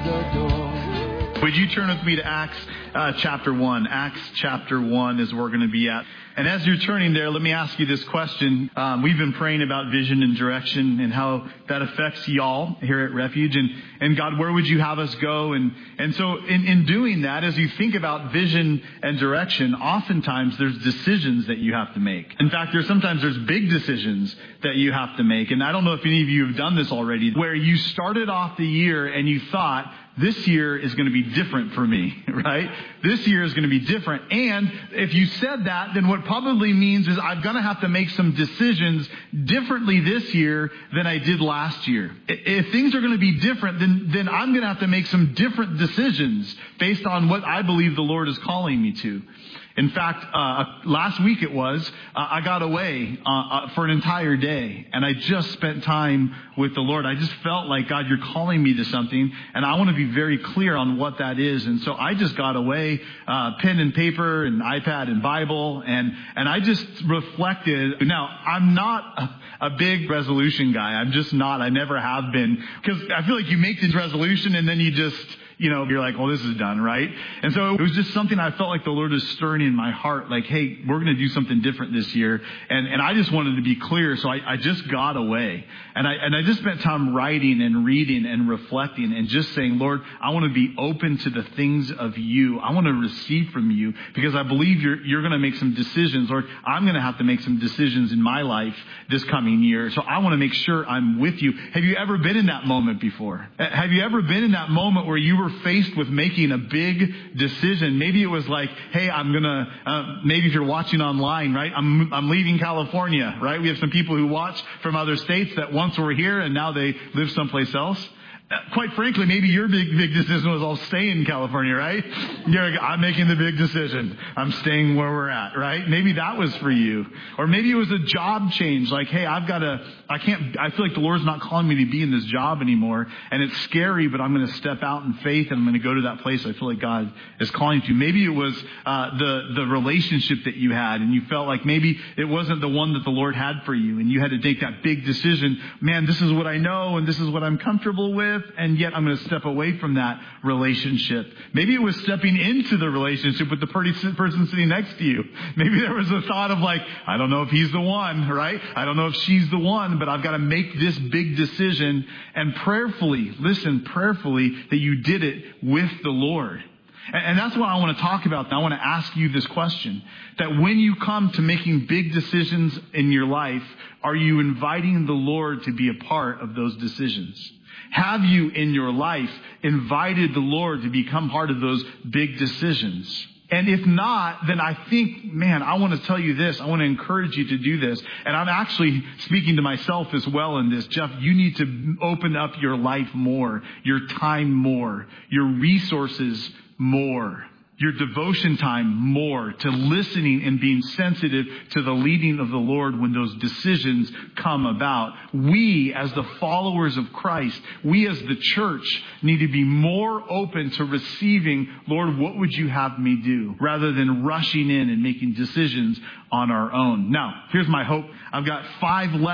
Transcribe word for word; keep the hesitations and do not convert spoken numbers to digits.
the door. Would you turn with me to Acts uh, chapter one? Acts chapter one is where we're going to be at. And as you're turning there, let me ask you this question. Um, we've been praying about vision and direction and how that affects y'all here at Refuge. And, and God, where would you have us go? And, and so in, in doing that, as you think about vision and direction, oftentimes there's decisions that you have to make. In fact, there's sometimes there's big decisions that you have to make. And I don't know if any of you have done this already, where you started off the year and you thought, this year is going to be different for me, right? This year is going to be different. And if you said that, then what probably means is I'm going to have to make some decisions differently this year than I did last year. If things are going to be different, then, then I'm going to have to make some different decisions based on what I believe the Lord is calling me to. In fact, uh, last week it was, uh, I got away uh, uh, for an entire day, and I just spent time with the Lord. I just felt like, God, you're calling me to something, and I want to be very clear on what that is. And so I just got away, uh, pen and paper and iPad and Bible, and, and I just reflected. Now, I'm not a, a big resolution guy. I'm just not. I never have been, because I feel like you make this resolution and then you just... You know, you're like, well, this is done, right? And so it was just something I felt like the Lord is stirring in my heart. Like, hey, we're going to do something different this year. And and I just wanted to be clear. So I, I just got away. And I and I just spent time writing and reading and reflecting and just saying, Lord, I want to be open to the things of you. I want to receive from you because I believe you're you're going to make some decisions. Lord, I'm going to have to make some decisions in my life this coming year. So I want to make sure I'm with you. Have you ever been in that moment before? Have you ever been in that moment where you were faced with making a big decision? Maybe it was like, hey, I'm going to, uh, maybe if you're watching online, right? I'm, I'm leaving California, right? We have some people who watch from other states that once were here and now they live someplace else. Quite frankly, maybe your big, big decision was I'll stay in California, right? You're like, I'm making the big decision. I'm staying where we're at, right? Maybe that was for you. Or maybe it was a job change. Like, hey, I've got to, I can't, I feel like the Lord's not calling me to be in this job anymore. And it's scary, but I'm going to step out in faith and I'm going to go to that place I feel like God is calling to. Maybe it was uh, the, the relationship that you had and you felt like maybe it wasn't the one that the Lord had for you. And you had to make that big decision. Man, this is what I know and this is what I'm comfortable with. And yet I'm going to step away from that relationship. Maybe it was stepping into the relationship with the person sitting next to you. Maybe there was a thought of like, I don't know if he's the one, right? I don't know if she's the one, but I've got to make this big decision. And prayerfully, listen, prayerfully that you did it with the Lord. And that's what I want to talk about. I want to ask you this question, that when you come to making big decisions in your life, are you inviting the Lord to be a part of those decisions? Have you in your life invited the Lord to become part of those big decisions? And if not, then I think, man, I want to tell you this. I want to encourage you to do this. And I'm actually speaking to myself as well in this. Jeff, you need to open up your life more, your time more, your resources more, your devotion time more to listening and being sensitive to the leading of the Lord when those decisions come about. We, as the followers of Christ, we as the church need to be more open to receiving, Lord, what would you have me do? Rather than rushing in and making decisions on our own. Now, here's my hope. I've got five lessons